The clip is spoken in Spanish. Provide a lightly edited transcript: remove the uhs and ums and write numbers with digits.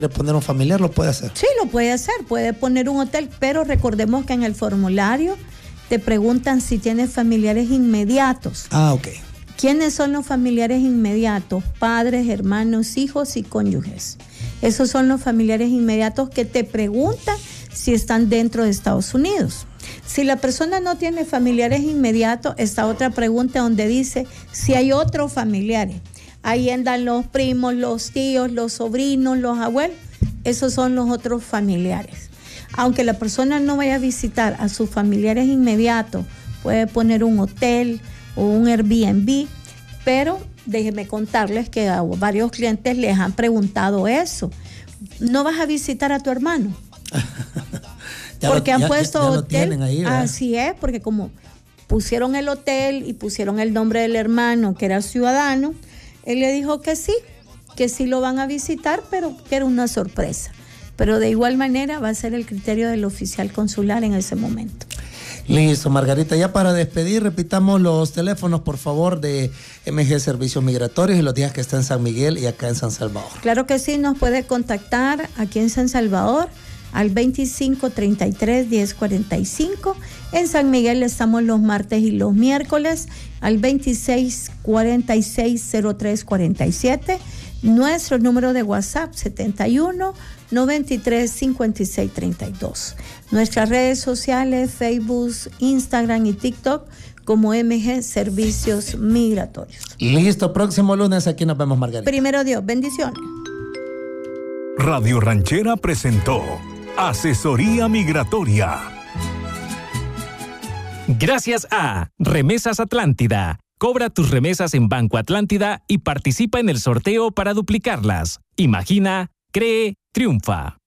poner un familiar, lo puede hacer. Sí, lo puede hacer, puede poner un hotel, pero recordemos que en el formulario te preguntan si tienes familiares inmediatos. Ah, ok. ¿Quiénes son los familiares inmediatos? Padres, hermanos, hijos y cónyuges. Esos son los familiares inmediatos que te preguntan si están dentro de Estados Unidos. Si la persona no tiene familiares inmediatos, está otra pregunta donde dice si hay otros familiares. Ahí andan los primos, los tíos, los sobrinos, los abuelos. Esos son los otros familiares. Aunque la persona no vaya a visitar a sus familiares inmediatos, puede poner un hotel o un Airbnb, pero déjenme contarles que a varios clientes les han preguntado eso. ¿No vas a visitar a tu hermano? Porque han puesto ya hotel. lo tienen ahí, ¿verdad? Así es, porque como pusieron el hotel y pusieron el nombre del hermano, que era ciudadano, él le dijo que sí lo van a visitar, pero que era una sorpresa. Pero de igual manera va a ser el criterio del oficial consular en ese momento. Listo, Margarita. Ya para despedir, repitamos los teléfonos, por favor, de MG Servicios Migratorios y los días que está en San Miguel y acá en San Salvador. Claro que sí, nos puede contactar aquí en San Salvador al 2533-1045. En San Miguel estamos los martes y los miércoles al 2646-0347. Nuestro número de WhatsApp 71-93-5632. Nuestras redes sociales, Facebook, Instagram y TikTok como MG Servicios Migratorios. Listo, próximo lunes aquí nos vemos, Margarita. Primero Dios, bendiciones. Radio Ranchera presentó Asesoría Migratoria. Gracias a Remesas Atlántida. Cobra tus remesas en Banco Atlántida y participa en el sorteo para duplicarlas. Imagina, cree, triunfa.